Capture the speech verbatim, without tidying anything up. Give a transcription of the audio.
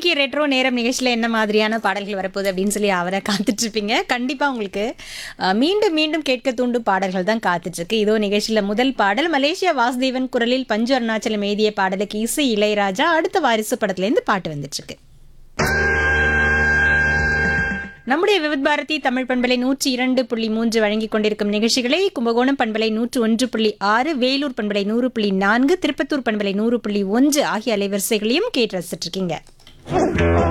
இன்னைக்கு ரெட்ரோ நேரம் நிகழ்ச்சியில் என்ன மாதிரியான பாடல்கள் வரப்போகுது அப்படின்னு சொல்லி அவரை காத்துட்டு இருப்பீங்க. கண்டிப்பாக உங்களுக்கு அஹ், மீண்டும் மீண்டும் கேட்க தூண்டும் பாடல்கள் தான் காத்துட்டு இருக்கு. இதோ நிகழ்ச்சியில் முதல் பாடல் மலேசியா வாசுதேவன் குரலில் பஞ்சு அருணாச்சலம் எழுதிய பாடலுக்கு இசை இளையராஜா. அடுத்த வாரிசு படத்துலேருந்து பாட்டு வந்துட்டு இருக்கு. நம்முடைய விவித் பாரதி தமிழ் பண்பலை நூற்றி இரண்டு புள்ளி மூன்று வழங்கிக் கொண்டிருக்கும் நிகழ்ச்சிகளை கும்பகோணம் பண்பலை நூற்று ஒன்று புள்ளி ஆறு, வேலூர் பண்பலை நூறு புள்ளி நான்கு, திருப்பத்தூர் பண்பலை நூறு புள்ளி ஒன்று ஆகிய அலைவரிசைகளையும் கேட்டு ரசிச்சிட்டு இருக்கீங்க.